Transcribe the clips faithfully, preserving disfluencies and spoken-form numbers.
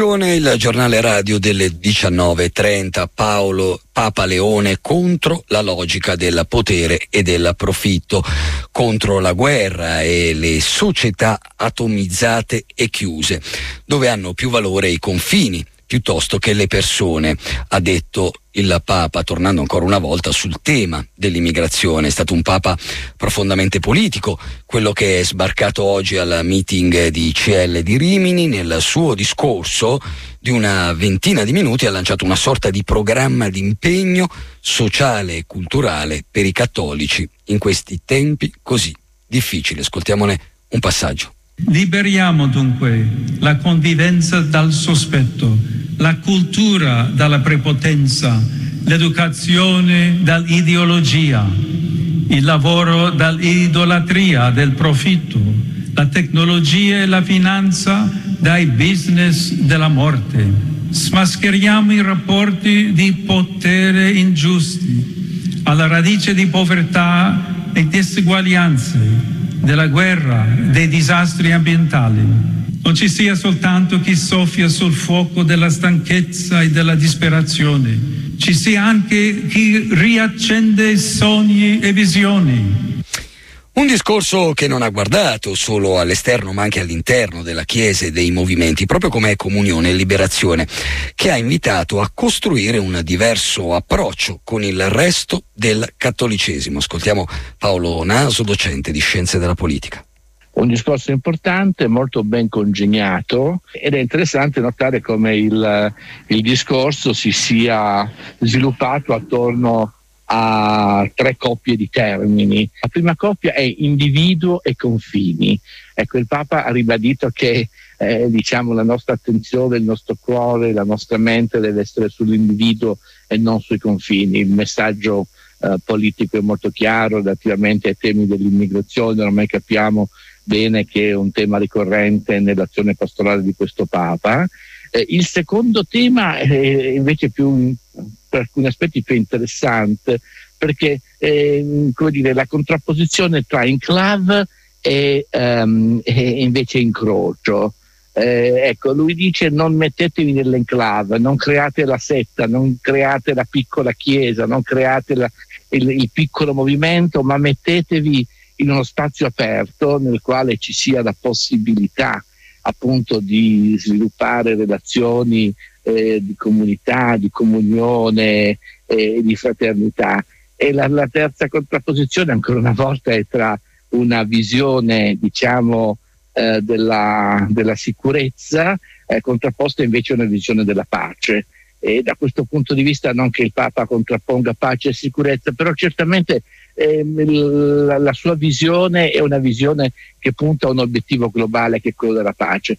Il giornale radio delle diciannove e trenta, Paolo Papa Leone contro la logica del potere e del profitto, contro la guerra e le società atomizzate e chiuse, dove hanno più valore i confini piuttosto che le persone, ha detto il Papa, tornando ancora una volta sul tema dell'immigrazione. È stato un Papa profondamente politico, quello che è sbarcato oggi al meeting di C L di Rimini. Nel suo discorso di una ventina di minuti ha lanciato una sorta di programma di impegno sociale e culturale per i cattolici in questi tempi così difficili. Ascoltiamone un passaggio. Liberiamo dunque la convivenza dal sospetto, la cultura dalla prepotenza, l'educazione dall'ideologia, il lavoro dall'idolatria del profitto, la tecnologia e la finanza dai business della morte. Smascheriamo i rapporti di potere ingiusti, alla radice di povertà e diseguaglianze, della guerra, dei disastri ambientali. Non ci sia soltanto chi soffia sul fuoco della stanchezza e della disperazione, ci sia anche chi riaccende sogni e visioni. Un discorso che non ha guardato solo all'esterno ma anche all'interno della Chiesa e dei movimenti, proprio come Comunione e Liberazione, che ha invitato a costruire un diverso approccio con il resto del cattolicesimo. Ascoltiamo Paolo Naso, docente di Scienze della Politica. Un discorso importante, molto ben congegnato, ed è interessante notare come il, il discorso si sia sviluppato attorno a tre coppie di termini. La prima coppia è individuo e confini. Ecco, il Papa ha ribadito che eh, diciamo la nostra attenzione, il nostro cuore, la nostra mente deve essere sull'individuo e non sui confini. Il messaggio eh, politico è molto chiaro relativamente ai temi dell'immigrazione. Ormai capiamo bene che è un tema ricorrente nell'azione pastorale di questo Papa. Eh, il secondo tema è invece più, per alcuni aspetti, più interessante, perché eh, come dire, la contrapposizione tra enclave e, um, e invece incrocio. Eh, ecco, lui dice: non mettetevi nell'enclave, non create la setta, non create la piccola chiesa, non create la, il, il piccolo movimento, ma mettetevi in uno spazio aperto nel quale ci sia la possibilità appunto di sviluppare relazioni eh, di comunità, di comunione, eh, di fraternità. E la, la terza contrapposizione, ancora una volta, è tra una visione, diciamo, eh, della, della sicurezza eh, contrapposta invece a una visione della pace. E da questo punto di vista, non che il Papa contrapponga pace e sicurezza, però certamente eh, la, la sua visione è una visione che punta a un obiettivo globale, che è quello della pace.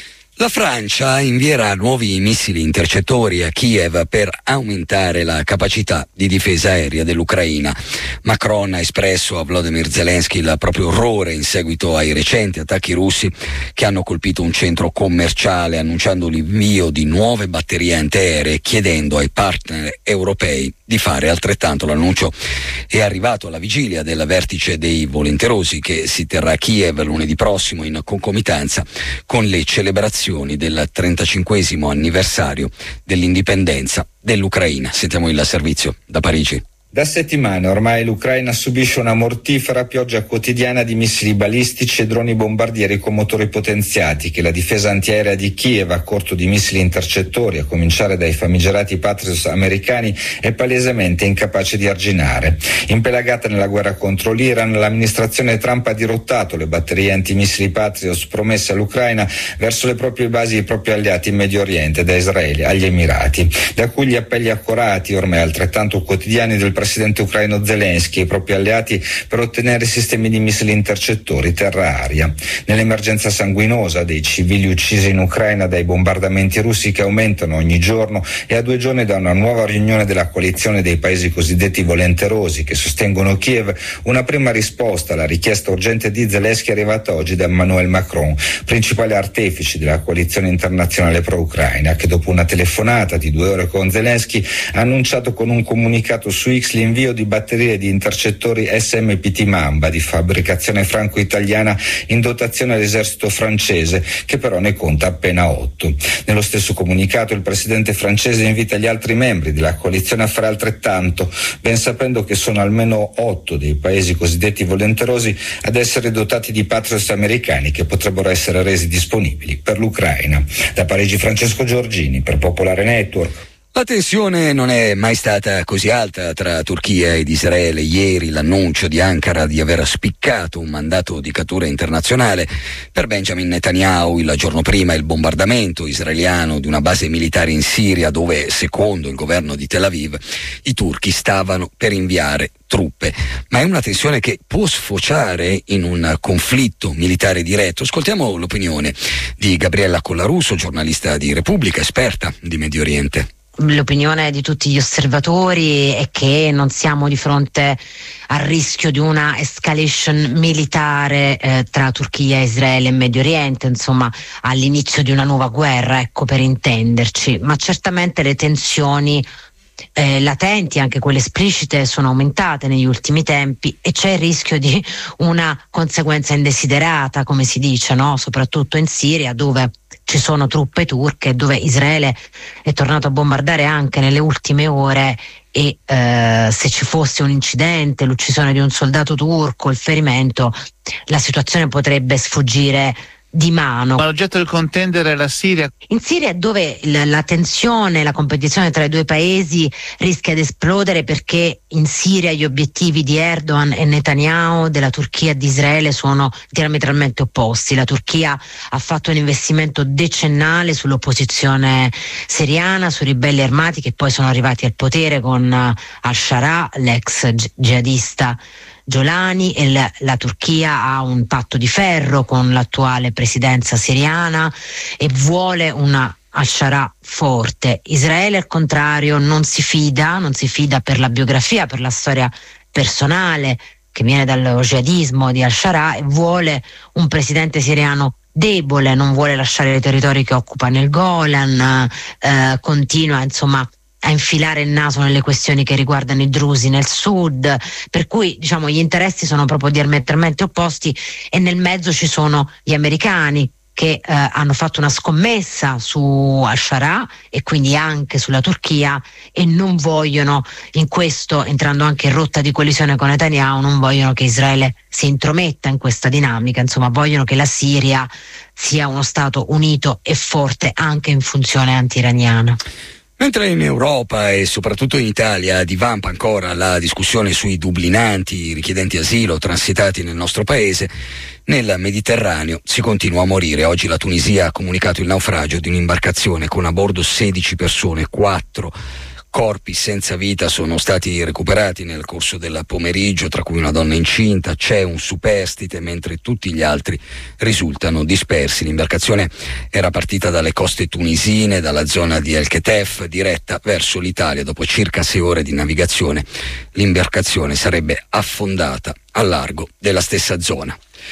La Francia invierà nuovi missili intercettori a Kiev per aumentare la capacità di difesa aerea dell'Ucraina. Macron ha espresso a Volodymyr Zelensky il proprio orrore in seguito ai recenti attacchi russi che hanno colpito un centro commerciale, annunciando l'invio di nuove batterie antiaeree, chiedendo ai partner europei di fare altrettanto. L'annuncio è arrivato alla vigilia del vertice dei volenterosi che si terrà a Kiev lunedì prossimo, in concomitanza con le celebrazioni del trentacinquesimo anniversario dell'indipendenza dell'Ucraina. Sentiamo il servizio da Parigi. Da settimane ormai l'Ucraina subisce una mortifera pioggia quotidiana di missili balistici e droni bombardieri con motori potenziati che la difesa antiaerea di Kiev, a corto di missili intercettori, a cominciare dai famigerati Patriot americani, è palesemente incapace di arginare. Impelagata nella guerra contro l'Iran, l'amministrazione Trump ha dirottato le batterie antimissili Patriot promesse all'Ucraina verso le proprie basi e i propri alleati in Medio Oriente, da Israele agli Emirati, da cui gli appelli accorati, ormai altrettanto quotidiani, del presidente ucraino Zelensky e i propri alleati per ottenere sistemi di missili intercettori terra-aria. Nell'emergenza sanguinosa dei civili uccisi in Ucraina dai bombardamenti russi che aumentano ogni giorno, e a due giorni da una nuova riunione della coalizione dei paesi cosiddetti volenterosi che sostengono Kiev, una prima risposta alla richiesta urgente di Zelensky è arrivata oggi da Emmanuel Macron, principale artefice della coalizione internazionale pro-Ucraina, che dopo una telefonata di due ore con Zelensky ha annunciato con un comunicato su X Wikileaks l'invio di batterie di intercettori S M P T Mamba di fabbricazione franco-italiana in dotazione all'esercito francese, che però ne conta appena otto. Nello stesso comunicato il presidente francese invita gli altri membri della coalizione a fare altrettanto, ben sapendo che sono almeno otto dei paesi cosiddetti volenterosi ad essere dotati di Patriot americani che potrebbero essere resi disponibili per l'Ucraina. Da Parigi Francesco Giorgini per Popolare Network. La tensione non è mai stata così alta tra Turchia ed Israele. Ieri l'annuncio di Ankara di aver spiccato un mandato di cattura internazionale per Benjamin Netanyahu, il giorno prima il bombardamento israeliano di una base militare in Siria dove, secondo il governo di Tel Aviv, i turchi stavano per inviare truppe. Ma è una tensione che può sfociare in un conflitto militare diretto. Ascoltiamo l'opinione di Gabriella Collarusso, giornalista di Repubblica, esperta di Medio Oriente. L'opinione di tutti gli osservatori è che non siamo di fronte al rischio di una escalation militare eh, tra Turchia, Israele e Medio Oriente, insomma all'inizio di una nuova guerra, ecco, per intenderci, ma certamente le tensioni Eh, latenti, anche quelle esplicite, sono aumentate negli ultimi tempi e c'è il rischio di una conseguenza indesiderata, come si dice, no? Soprattutto in Siria, dove ci sono truppe turche, dove Israele è tornato a bombardare anche nelle ultime ore e eh, se ci fosse un incidente, l'uccisione di un soldato turco, il ferimento, la situazione potrebbe sfuggire di mano. Ma l'oggetto del contendere è la Siria. In Siria è dove la, la tensione, la competizione tra i due paesi rischia di esplodere, perché in Siria gli obiettivi di Erdogan e Netanyahu, della Turchia e di Israele, sono diametralmente opposti. La Turchia ha fatto un investimento decennale sull'opposizione siriana, sui ribelli armati che poi sono arrivati al potere con al-Shara, l'ex jihadista Giolani, e la, la Turchia ha un patto di ferro con l'attuale presidenza siriana e vuole una al-Shara forte. Israele al contrario non si fida, non si fida per la biografia, per la storia personale che viene dallo jihadismo di al-Shara, e vuole un presidente siriano debole, non vuole lasciare i territori che occupa nel Golan, eh, continua insomma a infilare il naso nelle questioni che riguardano i drusi nel sud, per cui diciamo gli interessi sono proprio diametralmente opposti, e nel mezzo ci sono gli americani che eh, hanno fatto una scommessa su al-Shara e quindi anche sulla Turchia, e non vogliono, in questo entrando anche in rotta di collisione con Netanyahu, non vogliono che Israele si intrometta in questa dinamica, insomma vogliono che la Siria sia uno stato unito e forte anche in funzione anti-iraniana. Mentre in Europa e soprattutto in Italia divampa ancora la discussione sui dublinanti, richiedenti asilo transitati nel nostro paese, nel Mediterraneo si continua a morire. Oggi la Tunisia ha comunicato il naufragio di un'imbarcazione con a bordo sedici persone, quattro corpi senza vita sono stati recuperati nel corso del pomeriggio, tra cui una donna incinta. C'è un superstite, mentre tutti gli altri risultano dispersi. L'imbarcazione era partita dalle coste tunisine, dalla zona di El Ketef, diretta verso l'Italia. Dopo circa sei ore di navigazione, l'imbarcazione sarebbe affondata al largo della stessa zona.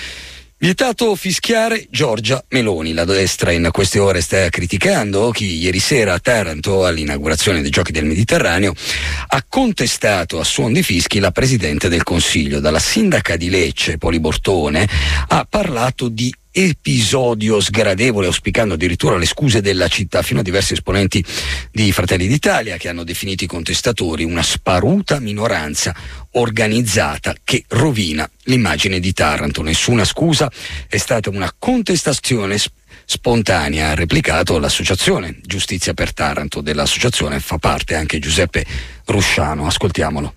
Vietato fischiare Giorgia Meloni. La destra in queste ore sta criticando chi ieri sera a Taranto, all'inaugurazione dei Giochi del Mediterraneo, ha contestato a suon di fischi la Presidente del Consiglio. Dalla sindaca di Lecce, Poli Bortone, ha parlato di episodio sgradevole, auspicando addirittura le scuse della città, fino a diversi esponenti di Fratelli d'Italia che hanno definito i contestatori una sparuta minoranza organizzata che rovina l'immagine di Taranto. Nessuna scusa, è stata una contestazione sp- spontanea, ha replicato l'associazione Giustizia per Taranto. Dell'associazione fa parte anche Giuseppe Rusciano, ascoltiamolo.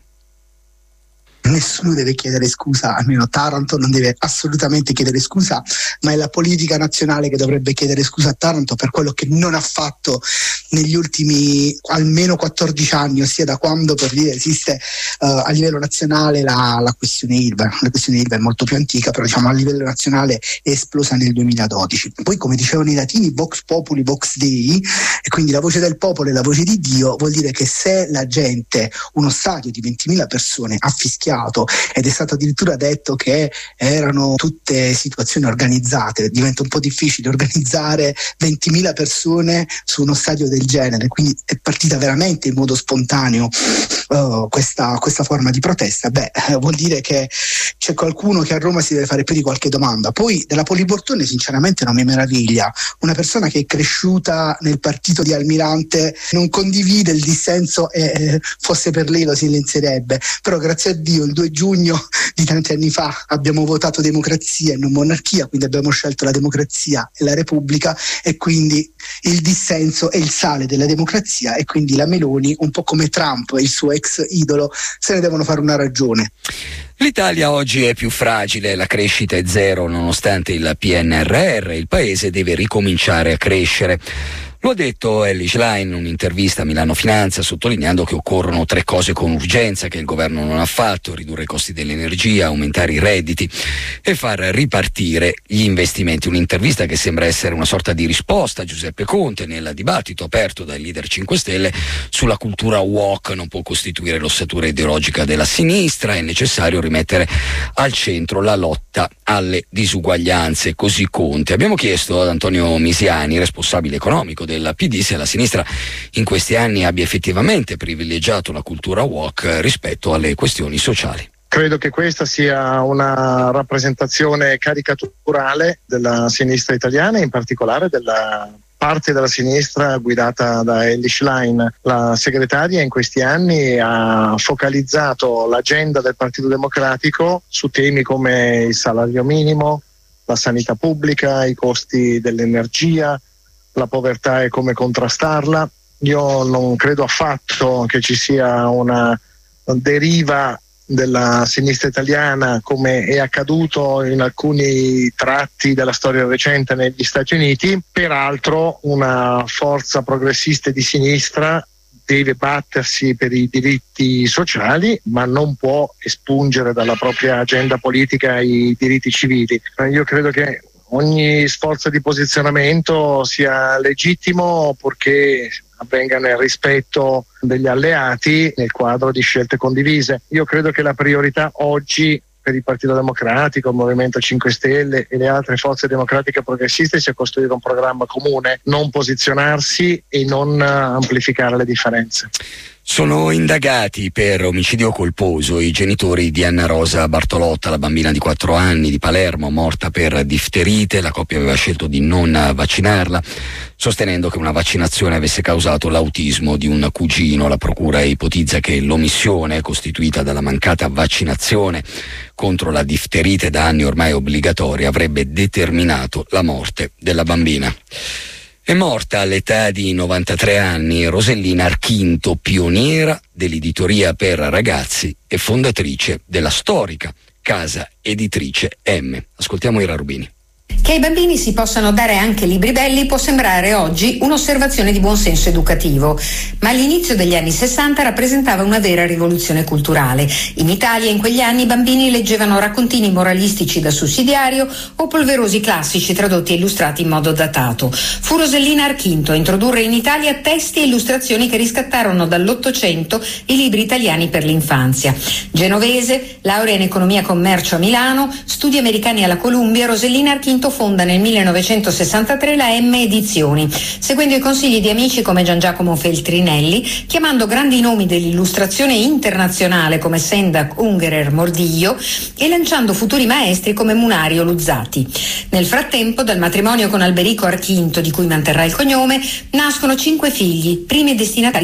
Nessuno deve chiedere scusa, almeno Taranto non deve assolutamente chiedere scusa, ma è la politica nazionale che dovrebbe chiedere scusa a Taranto per quello che non ha fatto negli ultimi almeno quattordici anni, ossia da quando, per dire, esiste uh, a livello nazionale la, la questione Ilva. La questione Ilva è molto più antica, però diciamo a livello nazionale è esplosa nel duemiladodici. Poi, come dicevano i latini, vox populi vox dei, e quindi la voce del popolo e la voce di Dio vuol dire che se la gente, uno stadio di ventimila persone ha fischiato, ed è stato addirittura detto che erano tutte situazioni organizzate, diventa un po' difficile organizzare ventimila persone su uno stadio del genere, quindi è partita veramente in modo spontaneo uh, questa, questa forma di protesta, beh, vuol dire che c'è qualcuno che a Roma si deve fare più di qualche domanda. Poi della Poli Bortone sinceramente non mi meraviglia, una persona che è cresciuta nel partito di Almirante non condivide il dissenso e eh, fosse per lei lo silenzierebbe, però grazie a Dio il due giugno di tanti anni fa abbiamo votato democrazia e non monarchia, quindi abbiamo scelto la democrazia e la Repubblica, e quindi il dissenso è il sale della democrazia, e quindi la Meloni, un po' come Trump e il suo ex idolo, se ne devono fare una ragione. L'Italia oggi è più fragile, la crescita è zero nonostante il P N R R, il paese deve ricominciare a crescere. Lo ha detto Elly Schlein in un'intervista a Milano Finanza, sottolineando che occorrono tre cose con urgenza che il governo non ha fatto: ridurre i costi dell'energia, aumentare i redditi e far ripartire gli investimenti. Un'intervista che sembra essere una sorta di risposta a Giuseppe Conte nel dibattito aperto dai leader cinque Stelle sulla cultura woke. Non può costituire l'ossatura ideologica della sinistra, è necessario rimettere al centro la lotta alle disuguaglianze, così Conte. Abbiamo chiesto ad Antonio Misiani, responsabile economico del P D, se la sinistra in questi anni abbia effettivamente privilegiato la cultura woke rispetto alle questioni sociali. Credo che questa sia una rappresentazione caricaturale della sinistra italiana, in particolare della parte della sinistra guidata da Elly Schlein. La segretaria in questi anni ha focalizzato l'agenda del Partito Democratico su temi come il salario minimo, la sanità pubblica, i costi dell'energia, la povertà e come contrastarla. Io non credo affatto che ci sia una deriva della sinistra italiana come è accaduto in alcuni tratti della storia recente negli Stati Uniti. Peraltro una forza progressista di sinistra deve battersi per i diritti sociali, ma non può espungere dalla propria agenda politica i diritti civili. Io credo che ogni sforzo di posizionamento sia legittimo purché avvenga nel rispetto degli alleati nel quadro di scelte condivise. Io credo che la priorità oggi per il Partito Democratico, il Movimento cinque Stelle e le altre forze democratiche progressiste sia costruire un programma comune, non posizionarsi e non amplificare le differenze. Sono indagati per omicidio colposo i genitori di Anna Rosa Bartolotta, la bambina di quattro anni di Palermo, morta per difterite. La coppia aveva scelto di non vaccinarla, sostenendo che una vaccinazione avesse causato l'autismo di un cugino. La procura ipotizza che l'omissione, costituita dalla mancata vaccinazione contro la difterite da anni ormai obbligatoria, avrebbe determinato la morte della bambina. È morta all'età di novantatré anni Rosellina Archinto, pioniera dell'editoria per ragazzi e fondatrice della storica casa editrice M. Ascoltiamo Ira Rubini. Che ai bambini si possano dare anche libri belli può sembrare oggi un'osservazione di buon senso educativo, ma all'inizio degli anni sessanta rappresentava una vera rivoluzione culturale. In Italia in quegli anni i bambini leggevano raccontini moralistici da sussidiario o polverosi classici tradotti e illustrati in modo datato. Fu Rosellina Archinto a introdurre in Italia testi e illustrazioni che riscattarono dall'Ottocento i libri italiani per l'infanzia. Genovese, laurea in economia e commercio a Milano, studi americani alla Columbia, Rosellina Archinto fonda nel millenovecentosessantatré la M Edizioni, seguendo i consigli di amici come Gian Giacomo Feltrinelli, chiamando grandi nomi dell'illustrazione internazionale come Sendak, Ungerer, Mordiglio e lanciando futuri maestri come Munario Luzzati. Nel frattempo, dal matrimonio con Alberico Archinto, di cui manterrà il cognome, nascono cinque figli, primi destinatari